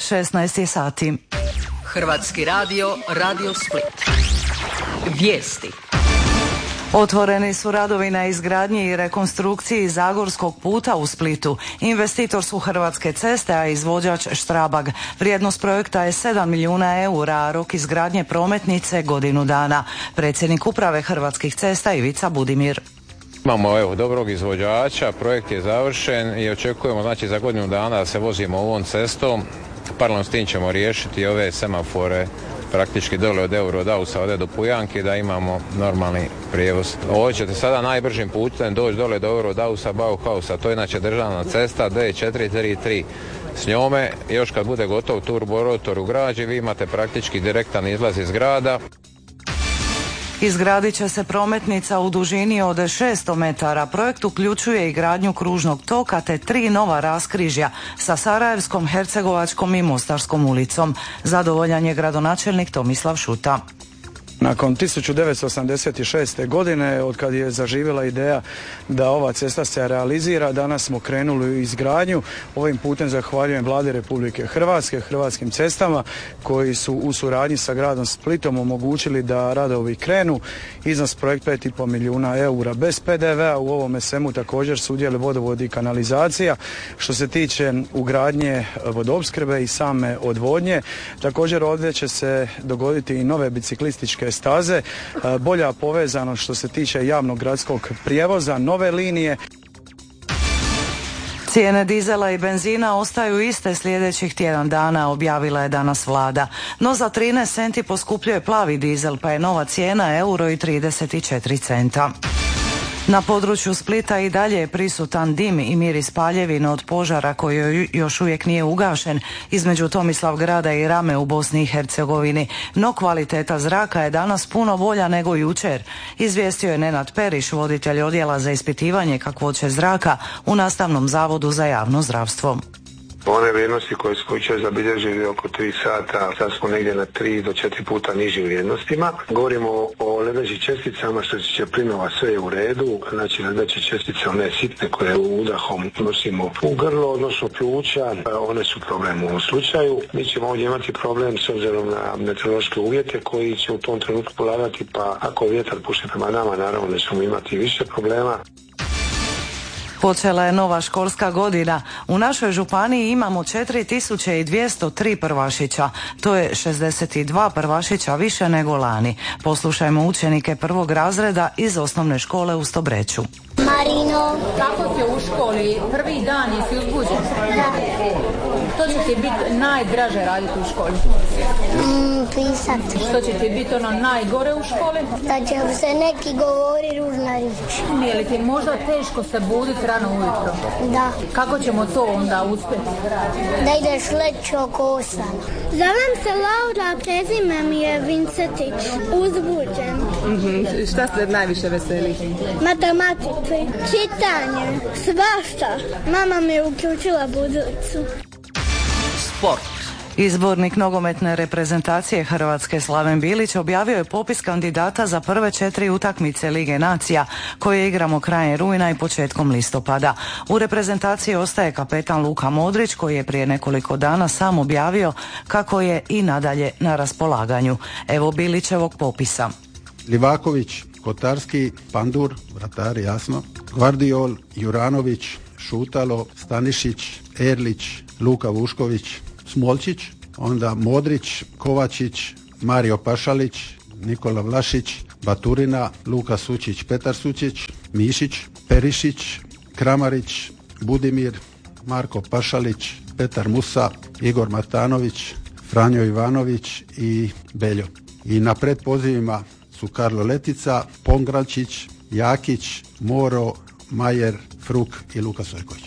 16 sati. Hrvatski radio, Radio Split. Vijesti. Otvoreni su radovi na izgradnji i rekonstrukciji Zagorskog puta u Splitu. Investitor su Hrvatske ceste, a izvođač Štrabag. Vrijednost projekta je 7 milijuna eura, a rok izgradnje prometnice godinu dana. Predsjednik uprave Hrvatskih cesta Ivica Budimir. Imamo dobrog izvođača, projekt je završen i očekujemo za godinu dana da se vozimo ovom cestom. Paralelno s tim ćemo riješiti ove semafore praktički dole od Eurodausa ovdje do Pujanki da imamo normalni prijevoz. Ovdje ćete sada najbržim putem doći dole do Eurodausa, Bauhausa, to je inače državna cesta D433. S njome, još kad bude gotov turborotor u građi, vi imate praktički direktan izlaz iz grada. Izgradit će se prometnica u dužini od 600 metara. Projekt uključuje i gradnju kružnog toka te 3 nova raskrižja sa Sarajevskom, Hercegovačkom i Mostarskom ulicom. Zadovoljan je gradonačelnik Tomislav Šuta. Nakon 1986. godine, od kad je zaživjela ideja da ova cesta se realizira, danas smo krenuli u izgradnju. Ovim putem zahvaljujem Vladi Republike Hrvatske, Hrvatskim cestama, koji su u suradnji sa gradom Splitom omogućili da radovi krenu. Iznos projekt 5,5 milijuna eura. Bez PDV-a u ovome svemu također sudjeluje vodovod i kanalizacija. Što se tiče ugradnje vodoopskrbe i same odvodnje, također ovdje će se dogoditi i nove biciklističke staze, bolja povezanost što se tiče javnog gradskog prijevoza, nove linije. Cijene dizela i benzina ostaju iste sljedećih tjedan dana, objavila je danas vlada. No za 13 centi poskupljuje plavi dizel, pa je nova cijena €1,34. Na području Splita i dalje je prisutan dim i miris paljevina od požara koji još uvijek nije ugašen između Tomislavgrada i Rame u Bosni i Hercegovini. No kvaliteta zraka je danas puno bolja nego jučer, izvijestio je Nenad Periš, voditelj odjela za ispitivanje kakvoće zraka u Nastavnom zavodu za javno zdravstvo. One vrijednosti koje smo jučer zabilježili oko 3 sata, sad smo negdje na 3 do 4 puta nižim vrijednostima. Govorimo o lebdećim česticama, što se tiče plinova, sve je u redu. Znači lebdeće čestice, one sitne koje udahom nosimo u grlo, odnosno pluća, one su problem u ovom slučaju. Mi ćemo ovdje imati problem s obzirom na meteorološke uvjete koji će u tom trenutku polavati, pa ako vjetar puše prema nama, naravno da ćemo imati više problema. Počela je nova školska godina. U našoj županiji imamo 4203 prvašića. To je 62 prvašića više nego lani. Poslušajmo učenike prvog razreda iz osnovne škole u Stobreću. Marino. Kako ti u školi? Prvi dan jesi uzbuđen? Da. Što će ti biti najdraže raditi u školi? Pisati. Što će ti biti ono najgore u školi? Da će se neki govori ružna riječ. Je li ti možda teško se buditi rano ujutro? Da. Kako ćemo to onda uspjeti? Da ideš leći oko 8. Zovem se Laura, prezime mi je Vincetić. Uzbuđen. Šta se najviše veseli? Matematici, čitanje, svašta. Mama mi je uključila buduću. Sport. Izbornik nogometne reprezentacije Hrvatske Slaven Bilić objavio je popis kandidata za prve 4 utakmice Lige nacija koje igramo krajem rujna i početkom listopada. U reprezentaciji ostaje kapetan Luka Modrić koji je prije nekoliko dana sam objavio kako je i nadalje na raspolaganju. Evo Bilićevog popisa. Livaković, Kotarski, Pandur, vratari jasno, Gvardiol, Juranović, Šutalo, Stanišić, Erlić, Luka Vušković, Smolčić, onda Modrić, Kovačić, Mario Pašalić, Nikola Vlašić, Baturina, Luka Sučić, Petar Sučić, Mišić, Perišić, Kramarić, Budimir, Marko Pašalić, Petar Musa, Igor Matanović, Franjo Ivanović i Beljo. I na predpozivima su Karlo Letica, Pongrančić, Jakić, Moro, Majer, Fruk i Luka Sojković.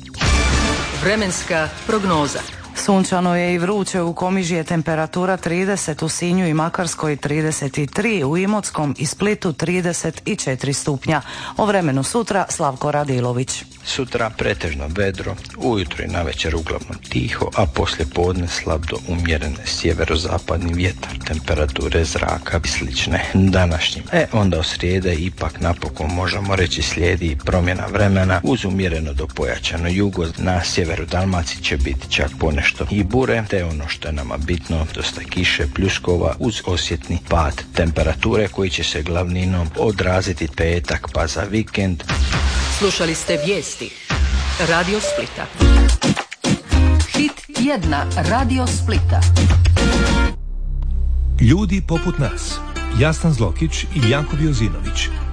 Vremenska prognoza. Sunčano je i vruće, u Komiži je temperatura 30, u Sinju i Makarskoj 33, u Imotskom i Splitu 34 stupnja. O vremenu sutra Slavko Radilović. Sutra pretežno vedro, ujutro i navečer uglavnom tiho, a poslije podne slab do umjerene sjeverozapadni vjetar, temperature zraka i slične današnjim. Onda od srijede ipak napokon možemo reći slijedi promjena vremena uz umjereno do pojačano jugo. Na sjeveru Dalmacije će biti čak ponešto i bure, te ono što je nama bitno, dosta kiše, pljuskova uz osjetni pad temperature koji će se glavninom odraziti petak pa za vikend. Slušali ste vijesti Radio Splita. Hit tjedna Radio Splita. Ljudi poput nas, Jasna Zlokić i Janko Biozinović,